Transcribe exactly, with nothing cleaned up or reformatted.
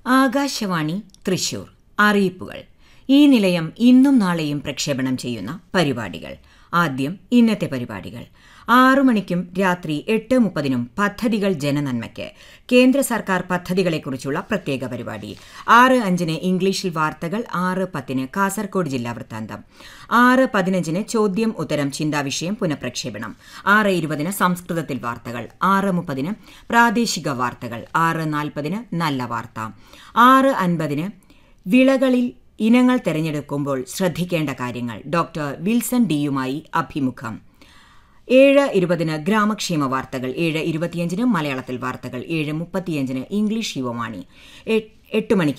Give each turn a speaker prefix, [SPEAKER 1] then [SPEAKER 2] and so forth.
[SPEAKER 1] ആകാശവാണി തൃശൂർ. അറിയിപ്പുകൾ. ഈ നിലയം ഇന്നും നാളെയും പ്രക്ഷേപണം ചെയ്യുന്ന പരിപാടികൾ. ആദ്യം ഇന്നത്തെ പരിപാടികൾ. ആറു മണിക്കും രാത്രി എട്ട് മുപ്പതിനും പദ്ധതികൾ ജനനന്മയ്ക്ക് കേന്ദ്ര സർക്കാർ പദ്ധതികളെക്കുറിച്ചുള്ള പ്രത്യേക പരിപാടി. ആറ് അഞ്ചിന് ഇംഗ്ലീഷിൽ വാർത്തകൾ, ആറ് പത്തിന് കാസർഗോഡ് ജില്ലാ വൃത്താന്തം, ആറ് പതിനഞ്ചിന് ചോദ്യം ഉത്തരം ചിന്താവിഷയം പുനഃപ്രക്ഷേപണം, ആറ് ഇരുപതിന് സംസ്കൃതത്തിൽ വാർത്തകൾ, ആറ് മുപ്പതിന് പ്രാദേശിക വാർത്തകൾ, ആറ് നാൽപ്പതിന് നല്ല വാർത്ത, ആറ് അൻപതിന് വിളകളിൽ ഇനങ്ങൾ തിരഞ്ഞെടുക്കുമ്പോൾ ശ്രദ്ധിക്കേണ്ട കാര്യങ്ങൾ ഡോക്ടർ വിൽസൺ ഡിയുമായി അഭിമുഖം, ഏഴ് ഇരുപതിന് ഗ്രാമക്ഷേമ വാർത്തകൾ, ഏഴ് ഇരുപത്തിയഞ്ചിന് മലയാളത്തിൽ വാർത്തകൾ, ഏഴ് മുപ്പത്തിയഞ്ചിന് ഇംഗ്ലീഷ് യുവവാണി, എട്ട് മണിക്ക്